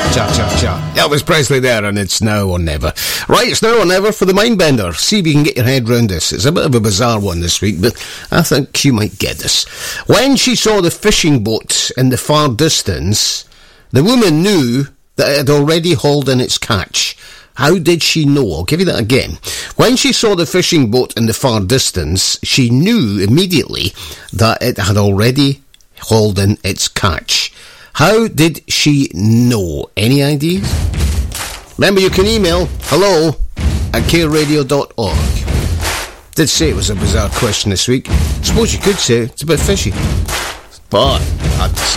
Cha-cha-cha. Elvis Presley there, and it's now or never. Right, it's now or never for the Mindbender. See if you can get your head round this. It's a bit of a bizarre one this week, but I think you might get this. When she saw the fishing boat in the far distance, the woman knew that it had already hauled in its catch. How did she know? I'll give you that again. When she saw the fishing boat in the far distance, she knew immediately that it had already hauled in its catch. How did she know? Any ideas? Remember, you can email hello@careradio.org. Did say it was a bizarre question this week. Suppose you could say it's a bit fishy, but I had to say